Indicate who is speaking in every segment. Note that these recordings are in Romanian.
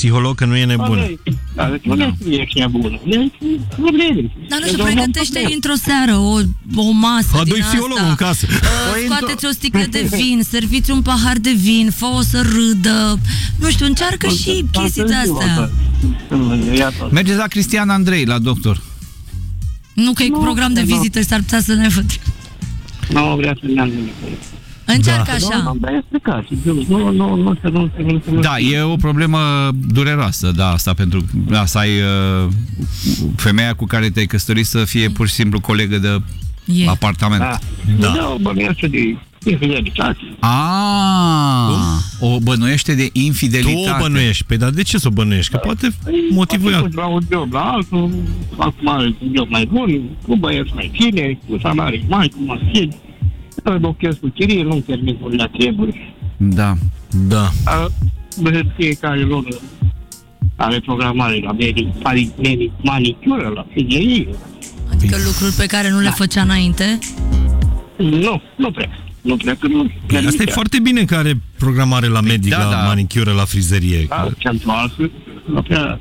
Speaker 1: psiholog, că nu e nebună.
Speaker 2: Nu ești nebună.
Speaker 3: Dar nu se pregătește într-o seară o masă din asta.
Speaker 1: psihologul în casă.
Speaker 3: Scoateți o sticlă de vin, serviți un pahar de vin, fă-o să râdă. Nu știu, încearcă și chestii de-astea.
Speaker 4: Mergeți la Cristian Andrei, la doctor.
Speaker 3: Nu că e program de vizită, s-ar putea să ne văd.
Speaker 2: Nu vrea să ne nimic.
Speaker 3: Încearcă așa.
Speaker 4: Da, e o problemă dureroasă, da, asta pentru să ai femeia cu care te-ai căsătorit să fie pur și simplu colegă de apartament.
Speaker 2: Da, bănuiește de infidelitate.
Speaker 4: O bănuiește de infidelitate.
Speaker 1: Tu o bănuiești. Păi, dar de ce să o bănuiești? Că poate motivul e
Speaker 2: la un job la altul, acum are un job mai bun, cu băieți mai tineri, cu salarii mai, cu maschini. Îl blochez cu chirie, nu-mi permit la treburi.
Speaker 4: Da.
Speaker 2: Fiecare lună are programare la manicură, la frizerie.
Speaker 3: Adică lucruri pe care nu le făcea înainte?
Speaker 2: Nu prea.
Speaker 1: Asta e foarte bine că are programare la medic, la manicură, la frizerie.
Speaker 2: Da, centrală, nu prea.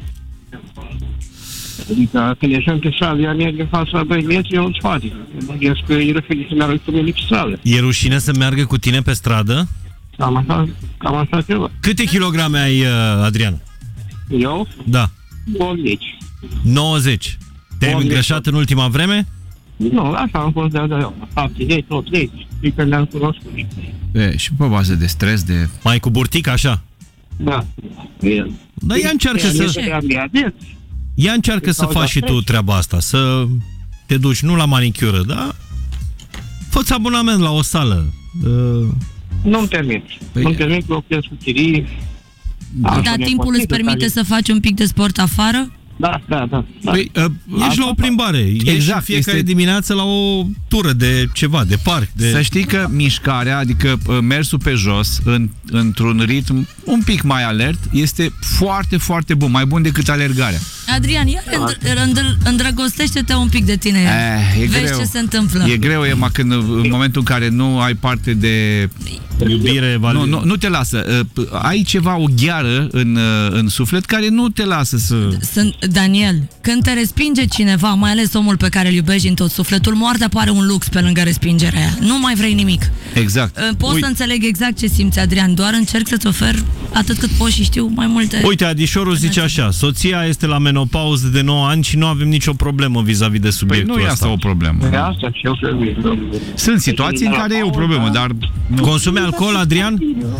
Speaker 2: Adică când ieșim pe stradă, ea merge în fața 2 metri, eu în spate. Mă gândesc că e rușine să meargă cu mine pe stradă.
Speaker 1: E rușine să meargă cu tine pe stradă?
Speaker 2: Cam asta ceva.
Speaker 1: Câte kilograme ai, Adrian?
Speaker 2: Eu?
Speaker 1: Da.
Speaker 2: 90.
Speaker 1: 90. Te-ai îngreșat în ultima vreme?
Speaker 2: Nu, așa am fost de eu. 70, 80. Și când le-am cunoscut.
Speaker 4: Și pe bază de stres, de...
Speaker 1: Mai cu burtic, așa?
Speaker 2: Da.
Speaker 1: Dar ea încearcă Ea încearcă să faci și tu treaba asta, să te duci nu la manicură, dar fă-ți abonament la o sală.
Speaker 2: Nu-mi permit. Nu-mi permit, blochez cu chirii.
Speaker 3: Dar timpul îți permite să faci un pic de sport afară?
Speaker 2: Da.
Speaker 1: Păi, ești la o plimbare. Exact. Fiecare dimineață la o tură de ceva, de parc.
Speaker 4: Să știi că mișcarea, adică mersul pe jos, într-un ritm un pic mai alert, este foarte, foarte bun. Mai bun decât alergarea.
Speaker 3: Adrian, iar îndrăgostește-te un pic de tine. Vezi greu. Ce se întâmplă.
Speaker 4: E greu, Emma, când în momentul în care nu ai parte de
Speaker 1: iubire,
Speaker 4: nu te lasă. Ai ceva, o gheară în suflet care nu te lasă să...
Speaker 3: Daniel, când te respinge cineva, mai ales omul pe care îl iubești din tot sufletul, moartea pare un lux pe lângă respingerea aia. Nu mai vrei nimic.
Speaker 4: Exact.
Speaker 3: Pot să înțeleg exact ce simți, Adrian, doar încerc să-ți ofer atât cât pot și știu mai multe...
Speaker 1: Uite, Adișorul zice așa: soția este la menopauză de 9 ani și nu avem nicio problemă vis-a-vis de subiectul ăsta.
Speaker 4: Nu e asta o problemă. Sunt situații în care e o problemă, dar...
Speaker 1: Consumi alcool, Adrian?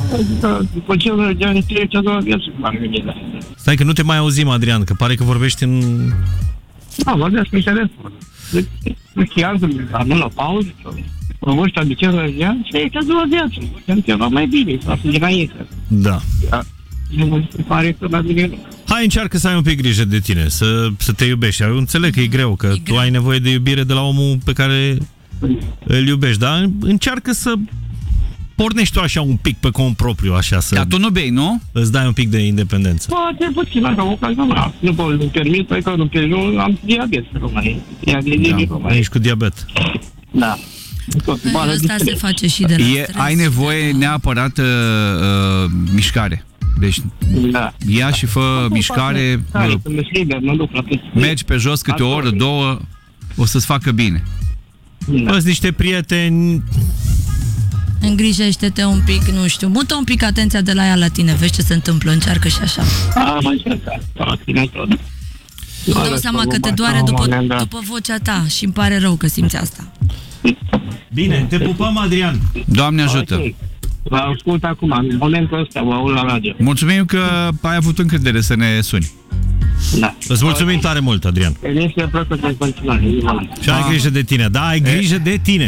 Speaker 1: Stai că nu te mai auzim, Adrian, că pare că vorbești în...
Speaker 2: Da, vorbesc pe telefon. Nu la pauză, vârsta de cel și e ca doua viață. Când ceva mai bine, să fie înainte.
Speaker 1: Da.
Speaker 2: Nu se pare că la mine nu.
Speaker 1: Hai, încearcă să ai un pic grijă de tine, să te iubești. Eu înțeleg că e greu, că tu ai nevoie de iubire de la omul pe care îl iubești, dar încearcă să pornești tu așa un pic pe cont propriu, așa să...
Speaker 4: Dar tu nu bei, nu?
Speaker 1: Îți dai un pic de independență.
Speaker 2: Poate puțin, așa, ocazional. Nu pot să-mi permit, pentru că nu pe jur, am diabet pe România.
Speaker 1: Ești cu diabet.
Speaker 2: Da.
Speaker 3: Asta se face și de la stres.
Speaker 4: Ai nevoie neapărat mișcare. Deci ia și fă mișcare, mergi pe jos câte o oră, 2, o să-ți facă bine.
Speaker 1: Fă-ți niște prieteni,
Speaker 3: îngrijește-te un pic, nu știu, mută un pic atenția de la ea la tine, vezi ce se întâmplă, încearcă și așa.
Speaker 2: Am încercat,
Speaker 3: îmi dau seama că te doare după vocea ta și îmi pare rău că simți asta.
Speaker 1: Bine, te pupăm, Adrian.
Speaker 4: Doamne ajută.
Speaker 2: Vă ascult acum, în momentul ăsta vă aud la radio.
Speaker 4: Mulțumim că ai avut încredere să ne suni.
Speaker 2: Da.
Speaker 1: Îți mulțumim tare mult, Adrian.
Speaker 2: Și ai grijă de tine.
Speaker 1: Da, ai grijă de tine.